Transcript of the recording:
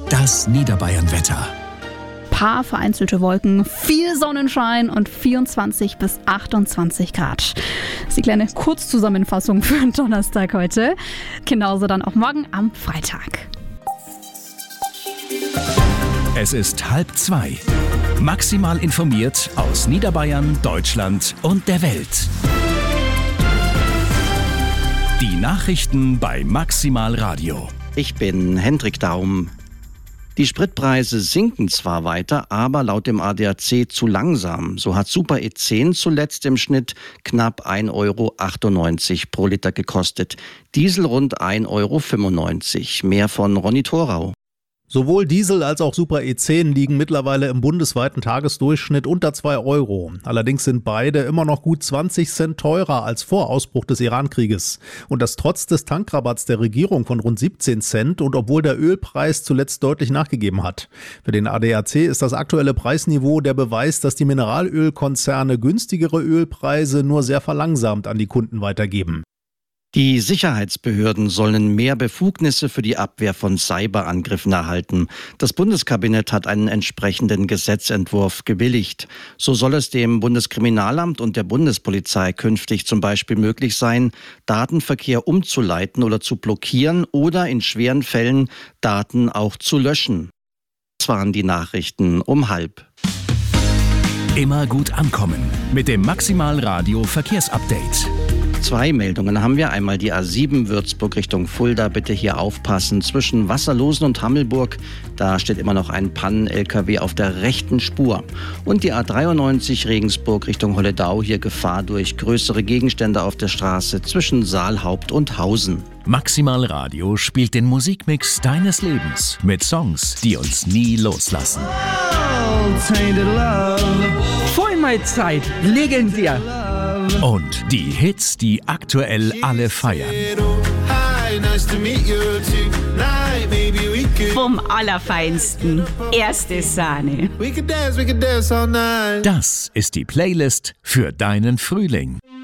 Das Niederbayern-Wetter. Paar vereinzelte Wolken, viel Sonnenschein und 24 bis 28 Grad. Das ist die kleine Kurzzusammenfassung für den Donnerstag heute. Genauso dann auch morgen am Freitag. Es ist 1:30. Maximal informiert aus Niederbayern, Deutschland und der Welt. Die Nachrichten bei Maximal Radio. Ich bin Hendrik Daum. Die Spritpreise sinken zwar weiter, aber laut dem ADAC zu langsam. So hat Super E10 zuletzt im Schnitt knapp 1,98 € pro Liter gekostet. Diesel rund 1,95 €. Mehr von Ronny Thorau. Sowohl Diesel als auch Super E10 liegen mittlerweile im bundesweiten Tagesdurchschnitt unter 2 €. Allerdings sind beide immer noch gut 20 Cent teurer als vor Ausbruch des Iran-Krieges. Und das trotz des Tankrabatts der Regierung von rund 17 Cent und obwohl der Ölpreis zuletzt deutlich nachgegeben hat. Für den ADAC ist das aktuelle Preisniveau der Beweis, dass die Mineralölkonzerne günstigere Ölpreise nur sehr verlangsamt an die Kunden weitergeben. Die Sicherheitsbehörden sollen mehr Befugnisse für die Abwehr von Cyberangriffen erhalten. Das Bundeskabinett hat einen entsprechenden Gesetzentwurf gebilligt. So soll es dem Bundeskriminalamt und der Bundespolizei künftig zum Beispiel möglich sein, Datenverkehr umzuleiten oder zu blockieren oder in schweren Fällen Daten auch zu löschen. Das waren die Nachrichten um 1:30. Immer gut ankommen mit dem Maximal Radio Verkehrsupdate. 2 Meldungen haben wir. Einmal die A7 Würzburg Richtung Fulda. Bitte hier aufpassen. Zwischen Wasserlosen und Hammelburg, da steht immer noch ein Pannen-LKW auf der rechten Spur. Und die A93 Regensburg Richtung Holledau. Hier Gefahr durch größere Gegenstände auf der Straße zwischen Saalhaupt und Hausen. Maximal Radio spielt den Musikmix deines Lebens mit Songs, die uns nie loslassen. Voll meine Zeit, legendär. Und die Hits, die aktuell alle feiern. Vom Allerfeinsten. Erste Sahne. Das ist die Playlist für deinen Frühling.